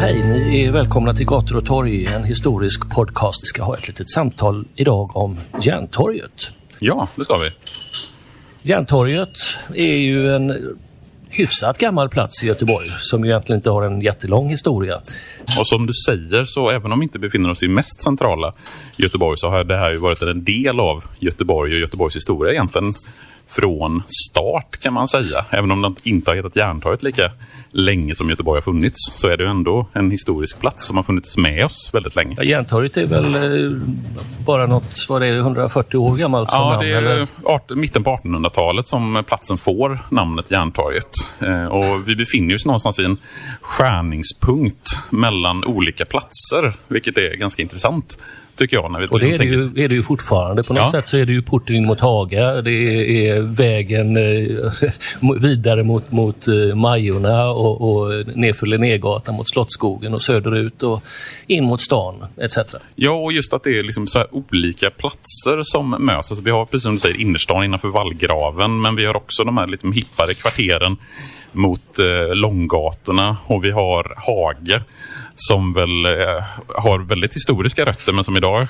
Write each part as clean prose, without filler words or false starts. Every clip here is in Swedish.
Hej, ni är välkomna till Gator och torg, en historisk podcast. Vi ska ha ett litet samtal idag om Järntorget. Ja, det ska vi. Järntorget är ju en hyfsat gammal plats i Göteborg som ju egentligen inte har en jättelång historia. Och som du säger, så även om vi inte befinner oss i mest centrala Göteborg, så har det här ju varit en del av Göteborg och Göteborgs historia egentligen från start, kan man säga. Även om det inte har hetat Järntorget lika länge som Göteborg har funnits, så är det ändå en historisk plats som har funnits med oss väldigt länge. Ja, Järntorget är väl bara något, vad är det, 140 år gammalt som namn? Det är mitten på 1800-talet som platsen får namnet Järntorget. Och vi befinner oss någonstans i en skärningspunkt mellan olika platser, vilket är ganska intressant, tycker jag. När vi och det är det ju fortfarande. På något sätt så är det ju porten in mot Haga. Det är vägen vidare mot Majorna och nerför Linnégatan mot Slottsskogen och söderut och in mot stan etc. Ja, och just att det är liksom så här olika platser som möts. Alltså vi har, precis som du säger, innerstan innanför Vallgraven, men vi har också de här lite hippare kvarteren mot Långgatorna, och vi har Haga som väl har väldigt historiska rötter, men som idag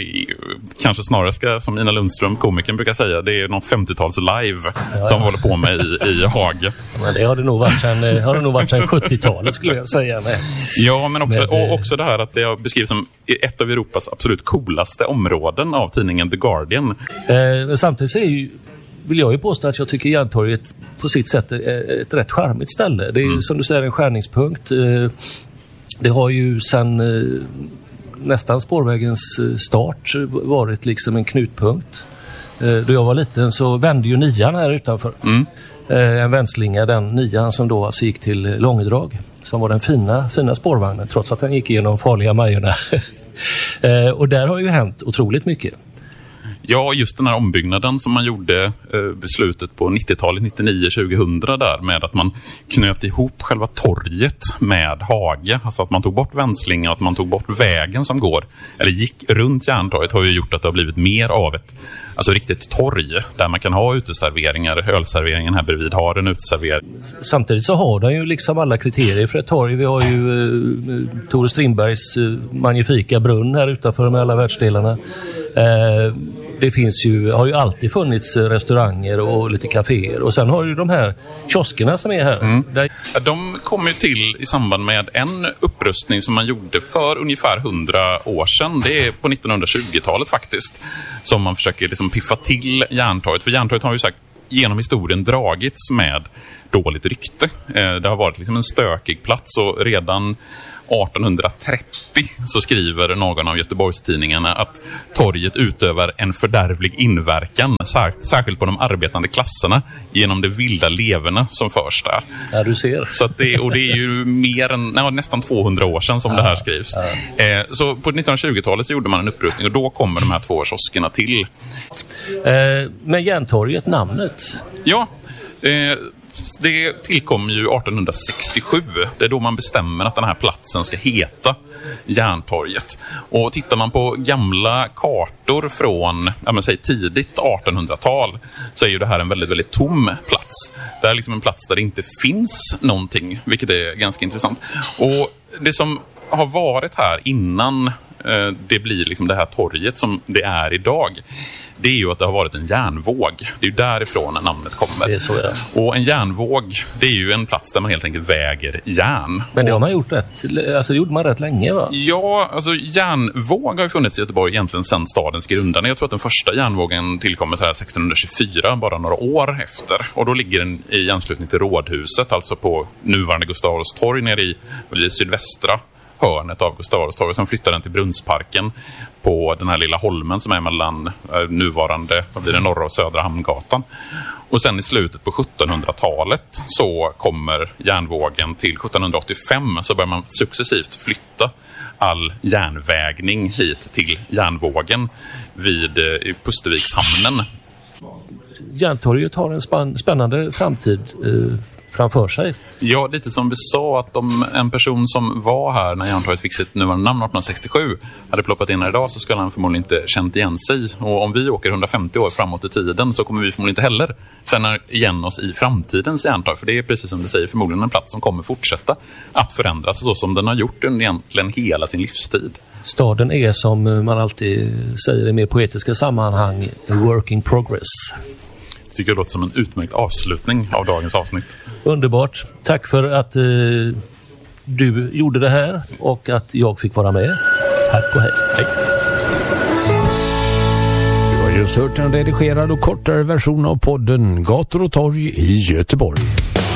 kanske snarare ska, som Ina Lundström, komikern, brukar säga, det är något 50-tals live som håller på med i Haga. Men det har det nog varit sedan 70-talet, skulle jag säga. Ja, men också det här att det har beskrivits som ett av Europas absolut coolaste områden av tidningen The Guardian. Samtidigt så vill jag ju påstå att jag tycker Järntorget på sitt sätt är ett rätt charmigt ställe. Det är ju, som du säger, en skärningspunkt. Det har ju sedan nästan spårvägens start varit liksom en knutpunkt. Då jag var liten så vände ju nian här utanför. En vändslinga, den nian som då alltså gick till Långedrag, som var den fina spårvagnen, trots att den gick igenom farliga Majorna. Och där har ju hänt otroligt mycket. Ja, just den här ombyggnaden som man gjorde beslutet på 90-talet, 99-2000 där, med att man knöt ihop själva torget med Haga. Alltså att man tog bort vändslinga och att man tog bort vägen som gick runt Järntorget, har ju gjort att det har blivit mer av ett riktigt torg där man kan ha uteserveringar. Ölserveringen här bredvid har en uteservering. Samtidigt så har den ju liksom alla kriterier för ett torg. Vi har ju Tore Strindbergs magnifika brunn här utanför med alla världsdelarna. Det har ju alltid funnits restauranger och lite kaféer. Och sen har ju de här kioskerna som är här. De kom ju till i samband med en upprustning som man gjorde för ungefär 100 år sedan. Det är på 1920-talet faktiskt som man försöker liksom piffa till Järntorget. För Järntorget har ju sagt genom historien dragits med dåligt rykte. Det har varit liksom en stökig plats, och redan 1830 så skriver någon av Göteborgstidningarna att torget utövar en fördärvlig inverkan, särskilt på de arbetande klasserna, genom de vilda leverna som förs där. Ja, du ser. Så att det är ju nästan 200 år sedan som det här skrivs. Så på 1920-talet så gjorde man en upprustning, och då kommer de här två kioskerna till. Men Järntorget, namnet? Ja, det tillkom ju 1867. Det är då man bestämmer att den här platsen ska heta Järntorget. Och tittar man på gamla kartor från tidigt 1800-tal, så är ju det här en väldigt, väldigt tom plats. Det är liksom en plats där det inte finns någonting, vilket är ganska intressant. Och det som har varit här innan det blir liksom det här torget som det är idag, det är ju att det har varit en järnvåg. Det är ju därifrån namnet kommer. Det är så, ja. Och en järnvåg, det är ju en plats där man helt enkelt väger järn. Men det har man gjort det gjorde man rätt länge, va? Ja, järnvåg har ju funnits i Göteborg egentligen sedan stadens grundande. Jag tror att den första järnvågen tillkommer så här 1624, bara några år efter. Och då ligger den i anslutning till Rådhuset, alltså på nuvarande Gustav Adolfs torg nere i sydvästra hörnet av Gustav Adolfs torg. Sen flyttar den till Brunnsparken på den här lilla holmen som är mellan nuvarande norra och södra Hamngatan. Och sen i slutet på 1700-talet så kommer järnvågen till 1785, så börjar man successivt flytta all järnvägning hit till järnvågen vid Pustervikshamnen. Järntorget har en spännande framtid framför sig. Ja, lite som vi sa, att om en person som var här när Järntorget fick sitt nuvarande namn 1867 hade ploppat in här idag, så skulle han förmodligen inte känt igen sig. Och om vi åker 150 år framåt i tiden, så kommer vi förmodligen inte heller känna igen oss i framtidens Järntorget. För det är precis som du säger, förmodligen en plats som kommer fortsätta att förändras så som den har gjort under egentligen hela sin livstid. Staden är, som man alltid säger i mer poetiska sammanhang, a work in progress. Jag tycker det låter som en utmärkt avslutning av dagens avsnitt. Underbart. Tack för att du gjorde det här och att jag fick vara med. Tack och hej. Hej. Du har just hört en redigerad och kortare version av podden Gator och torg i Göteborg.